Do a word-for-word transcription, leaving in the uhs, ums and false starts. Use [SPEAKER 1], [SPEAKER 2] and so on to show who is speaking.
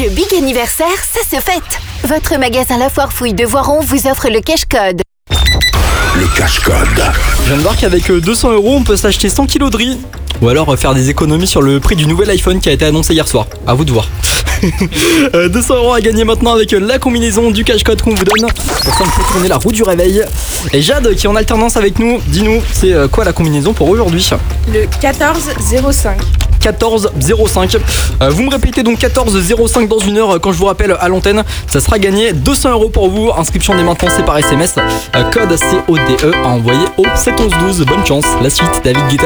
[SPEAKER 1] Le big anniversaire, ça se fête. Votre magasin La Foire Fouille de Voiron vous offre le cash code.
[SPEAKER 2] Le cash code.
[SPEAKER 3] Je viens de voir qu'avec deux cents euros, on peut s'acheter cent kilos de riz. Ou alors faire des économies sur le prix du nouvel iPhone qui a été annoncé hier soir. À vous de voir. deux cents euros à gagner maintenant avec la combinaison du cash code qu'on vous donne. Pour ça, on peut tourner la roue du réveil. Et Jade qui est en alternance avec nous, dis-nous, c'est quoi la combinaison pour aujourd'hui?
[SPEAKER 4] Le quatorze zéro cinq.
[SPEAKER 3] quatorze zéro cinq. Euh, vous me répétez donc quatorze zéro cinq dans une heure quand je vous rappelle à l'antenne. Ça sera gagné deux cents euros pour vous. Inscription dès maintenant, c'est par S M S. Euh, code C O D E à envoyer au sept onze douze. Bonne chance. La suite, David Guetta.